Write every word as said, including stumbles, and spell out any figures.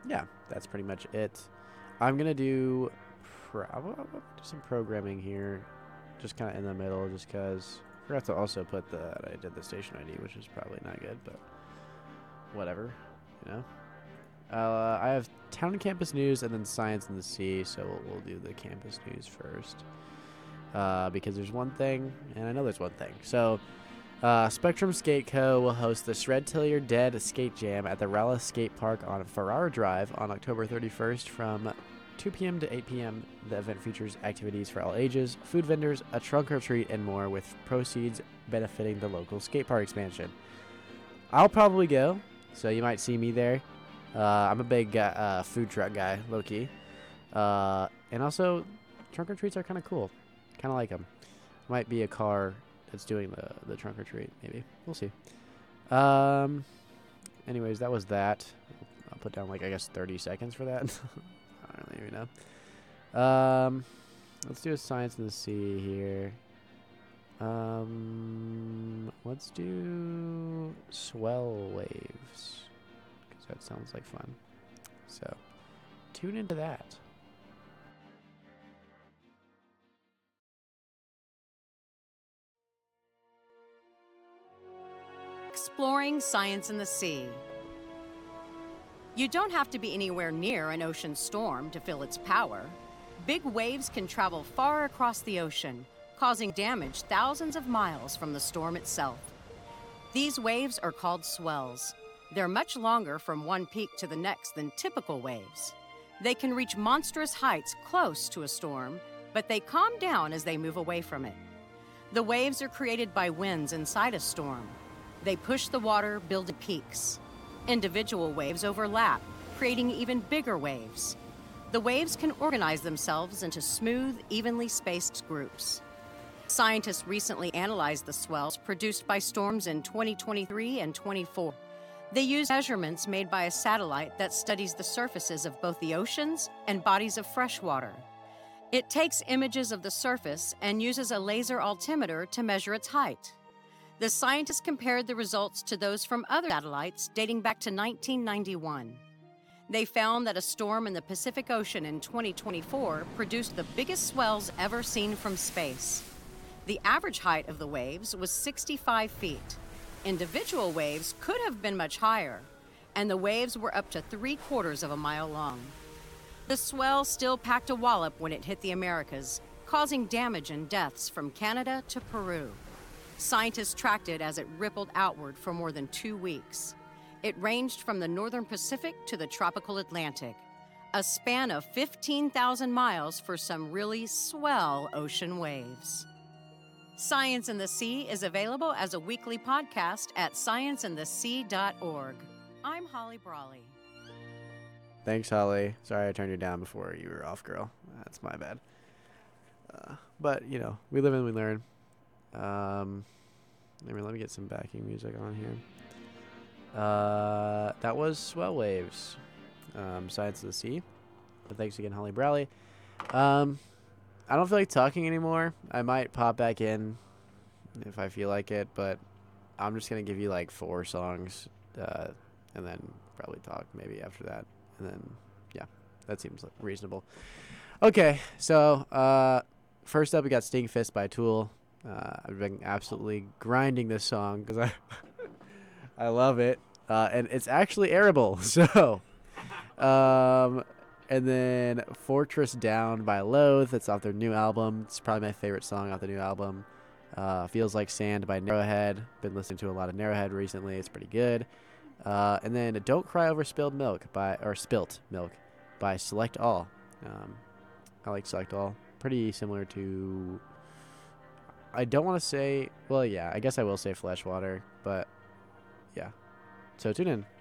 yeah, that's pretty much it. I'm gonna do, pro- I'm gonna do some programming here, just kind of in the middle, just because I forgot to also put the I did the station I D, which is probably not good, but whatever, you know. Uh, I have town and campus news and then science in the sea, so we'll, we'll do the campus news first. Uh, because there's one thing, and I know there's one thing. So, uh, Spectrum Skate Co. will host the Shred Till You're Dead Skate Jam at the Ralla Skate Park on Ferrara Drive on October thirty-first from two p.m. to eight p.m. The event features activities for all ages, food vendors, a trunk or treat, and more, with proceeds benefiting the local skate park expansion. I'll probably go, so you might see me there. Uh, I'm a big uh, uh, food truck guy, low-key. Uh, and also, trunk or treats are kind of cool. Kind of like them. Might be a car that's doing the, the trunk or treat, maybe. We'll see. Um. Anyways, that was that. I'll put down, like, I guess thirty seconds for that. I don't really even know. Um, let's do a science in the sea here. Um, let's do swell waves, because that sounds like fun. So, tune into that. Exploring science in the sea. You don't have to be anywhere near an ocean storm to feel its power. Big waves can travel far across the ocean, causing damage thousands of miles from the storm itself. These waves are called swells. They're much longer from one peak to the next than typical waves. They can reach monstrous heights close to a storm, but they calm down as they move away from it. The waves are created by winds inside a storm. They push the water, building peaks. Individual waves overlap, creating even bigger waves. The waves can organize themselves into smooth, evenly spaced groups. Scientists recently analyzed the swells produced by storms in twenty twenty-three and twenty-four. They used measurements made by a satellite that studies the surfaces of both the oceans and bodies of fresh water. It takes images of the surface and uses a laser altimeter to measure its height. The scientists compared the results to those from other satellites dating back to nineteen ninety-one. They found that a storm in the Pacific Ocean in twenty twenty-four produced the biggest swells ever seen from space. The average height of the waves was sixty-five feet. Individual waves could have been much higher, and the waves were up to three quarters of a mile long. The swell still packed a wallop when it hit the Americas, causing damage and deaths from Canada to Peru. Scientists tracked it as it rippled outward for more than two weeks. It ranged from the northern Pacific to the tropical Atlantic, a span of fifteen thousand miles for some really swell ocean waves. Science in the Sea is available as a weekly podcast at science in the sea dot org. I'm Holly Brawley. Thanks, Holly. Sorry I turned you down before you were off, girl. That's my bad. Uh, but, you know, we live and we learn. Um, I mean, let me get some backing music on here. Uh, that was Swell Waves, um, Science of the Sea. But thanks again, Holly Brawley. Um, I don't feel like talking anymore. I might pop back in if I feel like it, but I'm just gonna give you like four songs, uh, and then probably talk maybe after that, and then yeah, that seems like reasonable. Okay, so uh, first up we got Sting Fist by Tool. Uh, I've been absolutely grinding this song because I I love it, uh, and it's actually airable. So, um, and then Fortress Down by Loathe. It's off their new album. It's probably my favorite song off the new album. Uh, Feels Like Sand by Narrowhead. Been listening to a lot of Narrowhead recently. It's pretty good. Uh, and then Don't Cry Over Spilled Milk by or Spilt Milk by Select All. Um, I like Select All. Pretty similar to. I don't want to say, well, yeah, I guess I will say Fleshwater, but yeah. So tune in.